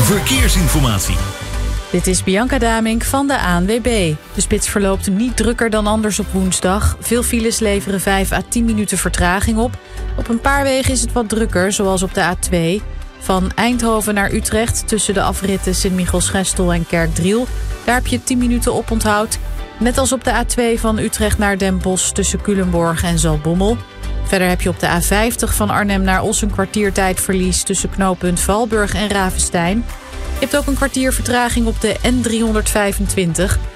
verkeersinformatie. Dit is Bianca Damink van de ANWB. De spits verloopt niet drukker dan anders op woensdag. Veel files leveren 5 à 10 minuten vertraging op. Op een paar wegen is het wat drukker, zoals op de A2. Van Eindhoven naar Utrecht tussen de afritten Sint-Michiels-Gestel en Kerkdriel. Daar heb je 10 minuten oponthoud. Net als op de A2 van Utrecht naar Den Bosch tussen Culemborg en Zaltbommel. Verder heb je op de A50 van Arnhem naar Os een kwartiertijdverlies tussen knooppunt Valburg en Ravenstein. Je hebt ook een kwartier vertraging op de N325.